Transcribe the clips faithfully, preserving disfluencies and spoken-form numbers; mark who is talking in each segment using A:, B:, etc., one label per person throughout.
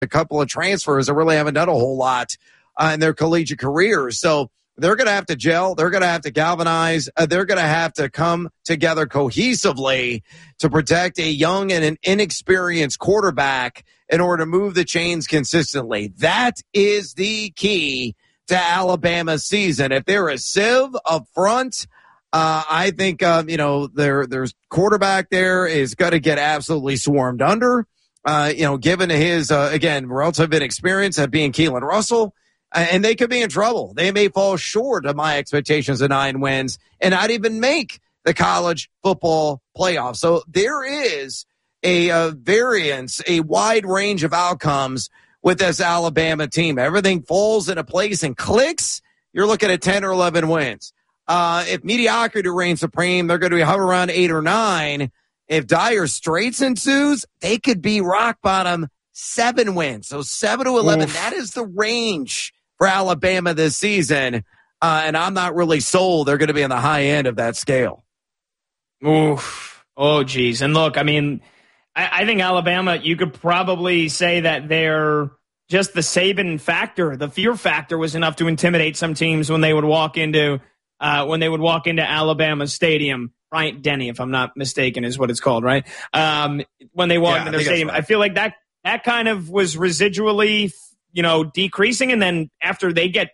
A: a couple of transfers that really haven't done a whole lot uh, in their collegiate careers. So they're going to have to gel. They're going to have to galvanize. Uh, they're going to have to come together cohesively to protect a young and an inexperienced quarterback in order to move the chains consistently. That is the key to Alabama's season. If they're a sieve up front, uh, I think, um, you know, their, their quarterback there is going to get absolutely swarmed under. Uh, you know, given his, uh, again, relative inexperience at being Keelan Russell, uh, and they could be in trouble. They may fall short of my expectations of nine wins and not even make the college football playoff. So there is a, a variance, a wide range of outcomes with this Alabama team. Everything falls into place and clicks. You're looking at ten or eleven wins. Uh, if mediocrity reigns supreme, they're going to be hover around eight or nine. If dire straits ensues, they could be rock bottom seven wins. So seven to eleven, Oof. That is the range for Alabama this season. Uh, and I'm not really sold they're going to be on the high end of that scale.
B: Oof. Oh, geez. And look, I mean, I, I think Alabama, you could probably say that they're just the Saban factor. The fear factor was enough to intimidate some teams when they would walk into uh, when they would walk into Alabama Stadium. Bryant Denny, if I'm not mistaken, is what it's called, right? Um, when they walk
A: yeah,
B: into their
A: I
B: stadium,
A: right.
B: I feel like that that kind of was residually, you know, decreasing. And then after they get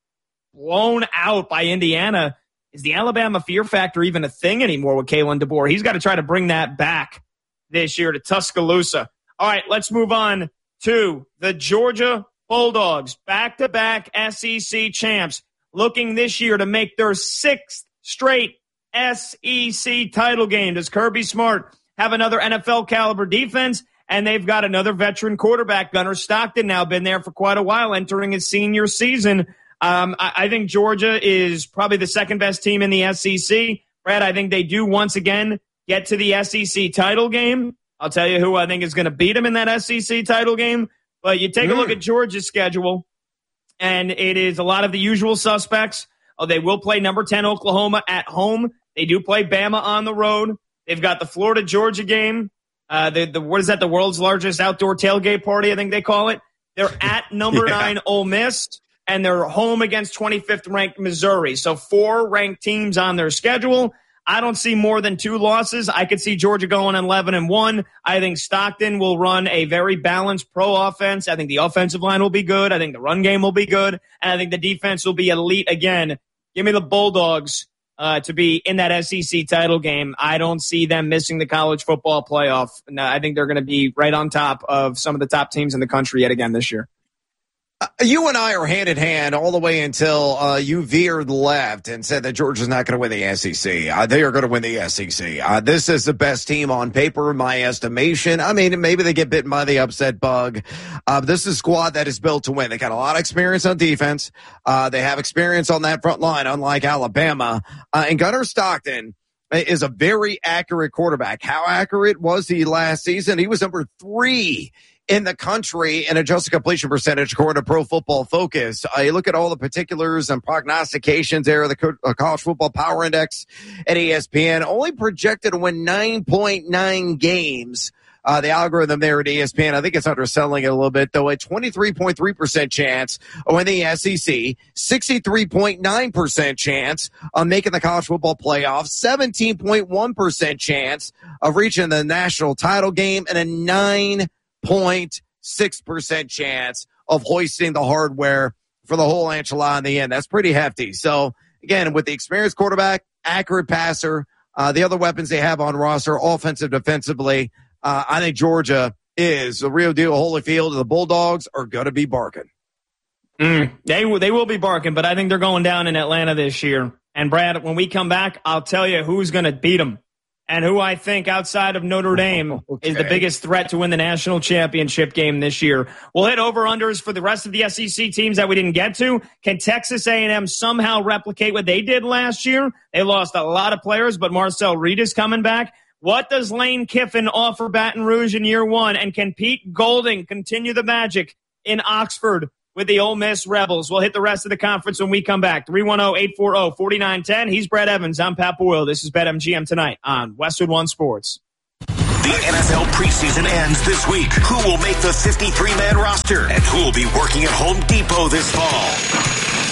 B: blown out by Indiana, is the Alabama fear factor even a thing anymore with Kalen DeBoer? He's got to try to bring that back this year to Tuscaloosa. All right, let's move on to the Georgia Bulldogs, back-to-back S E C champs, looking this year to make their sixth straight S E C title game. Does Kirby Smart have another N F L caliber defense? And they've got another veteran quarterback, Gunnar Stockton, now been there for quite a while, entering his senior season. Um, I, I think Georgia is probably the second best team in the S E C. Brad, I think they do once again get to the S E C title game. I'll tell you who I think is going to beat them in that S E C title game. But you take mm. a look at Georgia's schedule, and it is a lot of the usual suspects. Oh, they will play number ten Oklahoma at home. They do play Bama on the road. They've got the Florida-Georgia game. Uh, the, the what is that? The world's largest outdoor tailgate party, I think they call it. They're at number yeah. nine Ole Miss, and they're home against twenty-fifth ranked Missouri. So four ranked teams on their schedule. I don't see more than two losses. I could see Georgia going eleven and one. I think Stockton will run a very balanced pro offense. I think the offensive line will be good. I think the run game will be good. And I think the defense will be elite again. Give me the Bulldogs uh, to be in that S E C title game. I don't see them missing the college football playoff. No, I think they're going to be right on top of some of the top teams in the country yet again this year.
A: Uh, you and I are hand in hand all the way until uh, you veered left and said that Georgia's not going to win the S E C. Uh, they are going to win the S E C. Uh, this is the best team on paper, in my estimation. I mean, maybe they get bitten by the upset bug. Uh, this is a squad that is built to win. They got a lot of experience on defense. Uh, they have experience on that front line, unlike Alabama. Uh, and Gunnar Stockton is a very accurate quarterback. How accurate was he last season? He was number three in the country in adjusted completion percentage according to Pro Football Focus. Uh, you look at all the particulars and prognostications there, the co- uh, College Football Power Index at E S P N, only projected to win nine point nine games. Uh, the algorithm there at E S P N, I think it's underselling it a little bit, though, a twenty-three point three percent chance of winning the S E C, sixty-three point nine percent chance of making the college football playoff, seventeen point one percent chance of reaching the national title game, and a nine point six percent chance of hoisting the hardware for the whole enchilada in the end. That's pretty hefty. So, again, with the experienced quarterback, accurate passer, uh, the other weapons they have on roster, offensive, defensively, uh, I think Georgia is the real deal. Holyfield, the Bulldogs are going to be barking.
B: Mm, they, they will be barking, but I think they're going down in Atlanta this year. And, Brad, when we come back, I'll tell you who's going to beat them. And who I think outside of Notre Dame okay. is the biggest threat to win the national championship game this year. We'll hit over-unders for the rest of the S E C teams that we didn't get to. Can Texas A and M somehow replicate what they did last year? They lost a lot of players, but Marcel Reed is coming back. What does Lane Kiffin offer Baton Rouge in year one? And can Pete Golding continue the magic in Oxford with the Ole Miss Rebels? We'll hit the rest of the conference when we come back. three one zero, eight four zero, four nine one zero. He's Brad Evans. I'm Pat Boyle. This is BetMGM Tonight on Westwood One Sports.
C: The N F L preseason ends this week. Who will make the fifty-three man roster? And who will be working at Home Depot this fall?